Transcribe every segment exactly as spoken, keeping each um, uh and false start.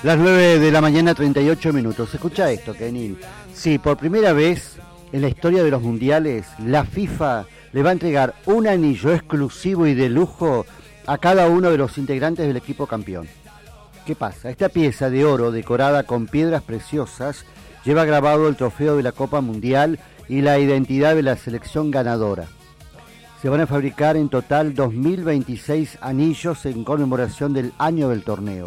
Las nueve de la mañana, treinta y ocho minutos. Escucha esto, Kenin. Sí, por primera vez en la historia de los mundiales, la FIFA le va a entregar un anillo exclusivo y de lujo a cada uno de los integrantes del equipo campeón. ¿Qué pasa? Esta pieza de oro decorada con piedras preciosas lleva grabado el trofeo de la Copa Mundial y la identidad de la selección ganadora. Se van a fabricar en total dos mil veintiséis anillos en conmemoración del año del torneo.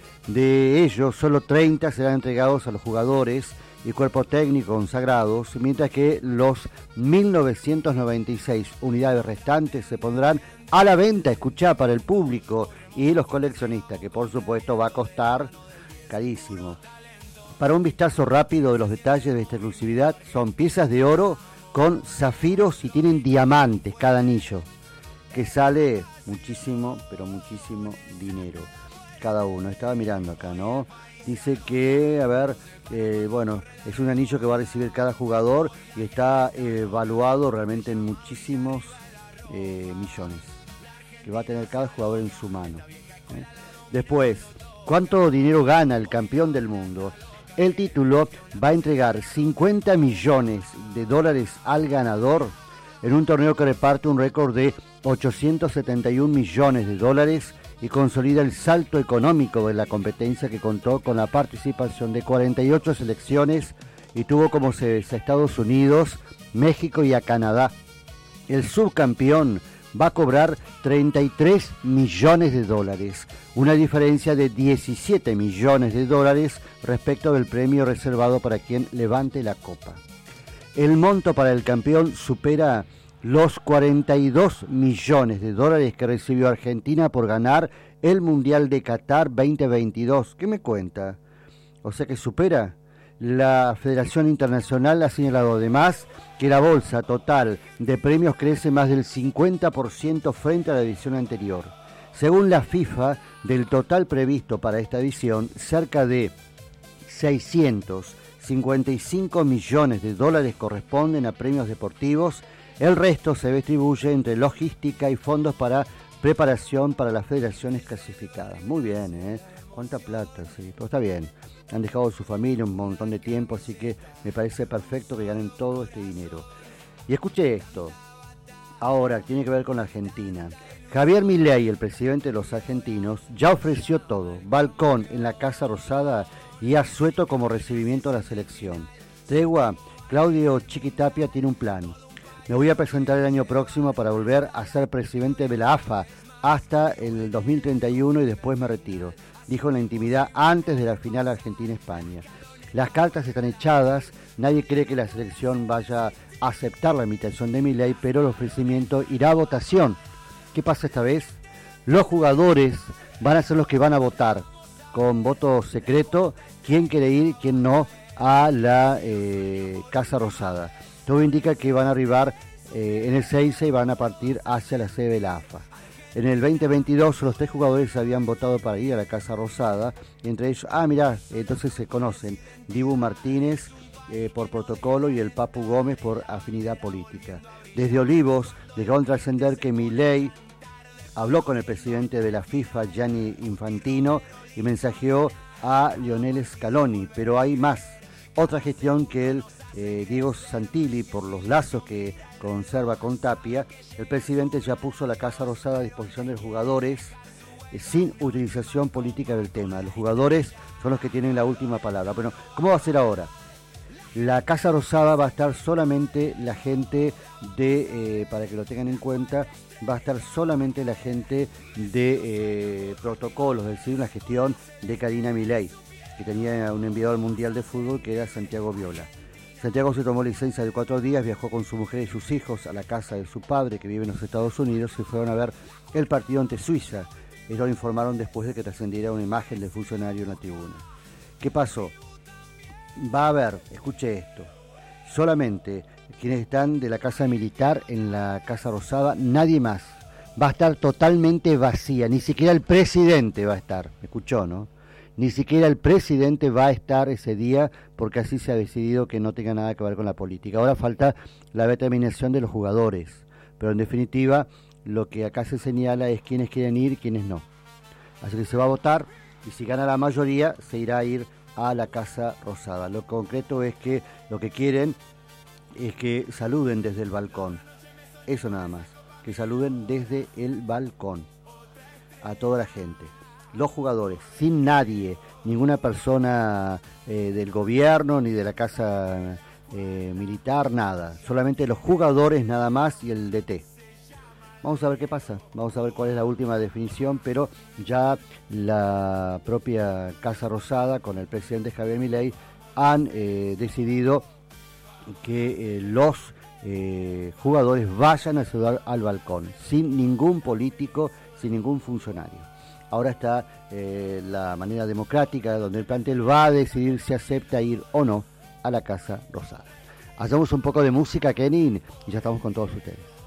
De ellos, solo treinta serán entregados a los jugadores y cuerpo técnico consagrados, mientras que los mil novecientos noventa y seis unidades restantes se pondrán a la venta, escuchá, para el público y los coleccionistas, que por supuesto va a costar carísimo. Para un vistazo rápido de los detalles de esta exclusividad, son piezas de oro con zafiros y tienen diamantes cada anillo, que sale muchísimo, pero muchísimo dinero cada uno. Estaba mirando acá, ¿no? Dice que, a ver, eh, bueno, es un anillo que va a recibir cada jugador y está eh, evaluado realmente en muchísimos eh, millones, que va a tener cada jugador en su mano, ¿eh? Después, ¿cuánto dinero gana el campeón del mundo? El título va a entregar cincuenta millones de dólares al ganador en un torneo que reparte un récord de ochocientos setenta y un millones de dólares y consolida el salto económico de la competencia, que contó con la participación de cuarenta y ocho selecciones y tuvo como sedes a Estados Unidos, México y a Canadá. El subcampeón va a cobrar treinta y tres millones de dólares, una diferencia de diecisiete millones de dólares respecto del premio reservado para quien levante la copa. El monto para el campeón supera los cuarenta y dos millones de dólares que recibió Argentina por ganar el Mundial de Qatar veinte veintidós. ¿Qué me cuenta? O sea que supera. La Federación Internacional ha señalado además que la bolsa total de premios crece más del cincuenta por ciento frente a la edición anterior. Según la FIFA, del total previsto para esta edición, cerca de seiscientos cincuenta y cinco millones de dólares corresponden a premios deportivos. El resto se distribuye entre logística y fondos para preparación para las federaciones clasificadas. Muy bien, ¿eh? Cuánta plata, sí, pero está bien. Han dejado a su familia un montón de tiempo, así que me parece perfecto que ganen todo este dinero. Y escuche esto. Ahora, tiene que ver con Argentina. Javier Milei, el presidente de los argentinos, ya ofreció todo. Balcón en la Casa Rosada y asueto como recibimiento a la selección. Tregua, Claudio Chiquitapia tiene un plan. Me voy a presentar el año próximo para volver a ser presidente de la A F A hasta el dos mil treinta y uno y después me retiro, dijo en la intimidad antes de la final Argentina-España. Las cartas están echadas, nadie cree que la selección vaya a aceptar la invitación de Milei, pero el ofrecimiento irá a votación. ¿Qué pasa esta vez? Los jugadores van a ser los que van a votar, con voto secreto, quién quiere ir, quién no, a la eh, Casa Rosada. Todo indica que van a arribar eh, en el Ezeiza y van a partir hacia la sede de la A F A. En el veinte veintidós los tres jugadores habían votado para ir a la Casa Rosada, y entre ellos, ah, mirá, entonces se conocen, Dibu Martínez eh, por protocolo y el Papu Gómez por afinidad política. Desde Olivos dejaron trascender que Milei habló con el presidente de la FIFA, Gianni Infantino, y mensajeó a Lionel Scaloni, pero hay más. Otra gestión que el eh, Diego Santilli, por los lazos que conserva con Tapia, el presidente ya puso la Casa Rosada a disposición de los jugadores eh, sin utilización política del tema. Los jugadores son los que tienen la última palabra. Bueno, ¿cómo va a ser ahora? La Casa Rosada va a estar solamente la gente de, eh, para que lo tengan en cuenta, va a estar solamente la gente de eh, protocolos, es decir, la gestión de Karina Milei, que tenía un enviado al Mundial de Fútbol que era Santiago Viola. Santiago se tomó licencia de cuatro días, viajó con su mujer y sus hijos a la casa de su padre, que vive en los Estados Unidos, y fueron a ver el partido ante Suiza. Ellos lo informaron después de que trascendiera una imagen del funcionario en la tribuna. ¿Qué pasó? Va a haber, escuche esto, solamente quienes están de la Casa Militar en la Casa Rosada, nadie más. Va a estar totalmente vacía, ni siquiera el presidente va a estar, ¿me escuchó, no? Ni siquiera el presidente va a estar ese día, porque así se ha decidido que no tenga nada que ver con la política. Ahora falta la determinación de los jugadores, pero en definitiva lo que acá se señala es quiénes quieren ir y quiénes no. Así que se va a votar y si gana la mayoría se irá a ir a la Casa Rosada. Lo concreto es que lo que quieren es que saluden desde el balcón, eso nada más, que saluden desde el balcón a toda la gente, los jugadores, sin nadie, ninguna persona eh, del gobierno ni de la casa eh, militar, nada, solamente los jugadores nada más y el D T. Vamos a ver qué pasa, vamos a ver cuál es la última definición, pero ya la propia Casa Rosada con el presidente Javier Milei han eh, decidido que eh, los eh, jugadores vayan a saludar al balcón, sin ningún político, sin ningún funcionario. Ahora está eh, la manera democrática donde el plantel va a decidir si acepta ir o no a la Casa Rosada. Hacemos un poco de música, Kenny, y ya estamos con todos ustedes.